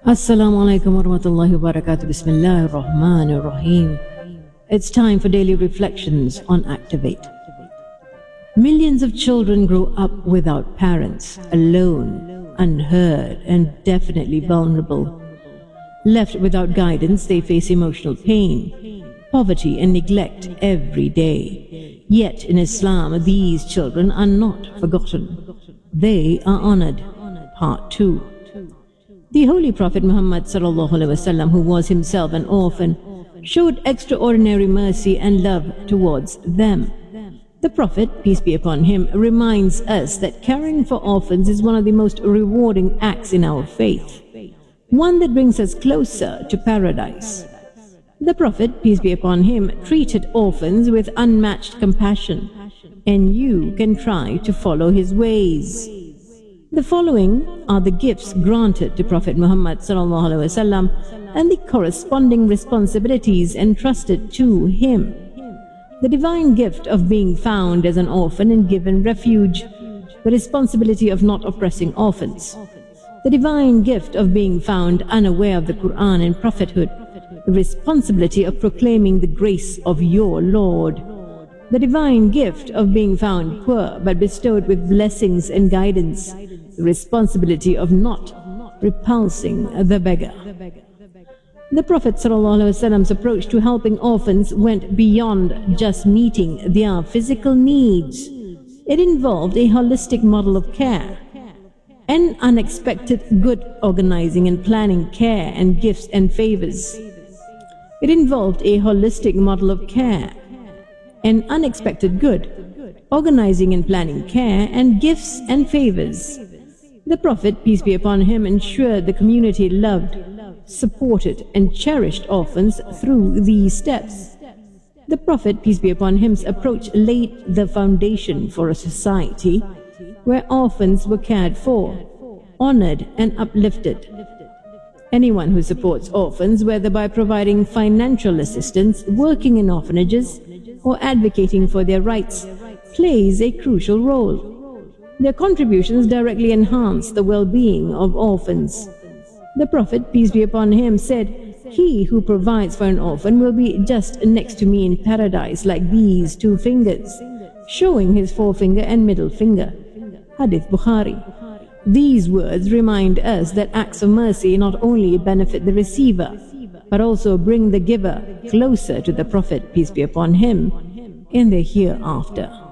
Assalamu alaikum warahmatullahi wabarakatuh. Bismillahir Rahmanir Rahim. It's time for daily reflections on Activate. Millions of children grow up without parents, alone, unheard, and definitely vulnerable. Left without guidance, they face emotional pain, poverty, and neglect every day. Yet in Islam, these children are not forgotten. They are honored. Part 2. The Holy Prophet Muhammad ﷺ, who was himself an orphan, showed extraordinary mercy and love towards them. The Prophet, peace be upon him, reminds us that caring for orphans is one of the most rewarding acts in our faith, one that brings us closer to paradise. The Prophet, peace be upon him, treated orphans with unmatched compassion, and you can try to follow his ways. The following are the gifts granted to Prophet Muhammad ﷺ and the corresponding responsibilities entrusted to him. The divine gift of being found as an orphan and given refuge, the responsibility of not oppressing orphans. The divine gift of being found unaware of the Quran and prophethood, the responsibility of proclaiming the grace of your Lord. The divine gift of being found poor but bestowed with blessings and guidance, the responsibility of not repulsing the beggar. The Prophet ﷺ's approach to helping orphans went beyond just meeting their physical needs. It involved a holistic model of care, an unexpected good organizing and planning care and gifts and favors. It involved a holistic model of care, an unexpected good, organizing and planning care and gifts and favors. The Prophet, peace be upon him, ensured the community loved, supported, and cherished orphans through these steps. The Prophet, peace be upon him's approach laid the foundation for a society where orphans were cared for, honored, and uplifted. Anyone who supports orphans, whether by providing financial assistance, working in orphanages, or advocating for their rights, plays a crucial role. Their contributions directly enhance the well-being of orphans. The Prophet, peace be upon him, said, "He who provides for an orphan will be just next to me in paradise like these two fingers," showing his forefinger and middle finger. Hadith Bukhari. These words remind us that acts of mercy not only benefit the receiver, but also bring the giver closer to the Prophet, peace be upon him, in the hereafter.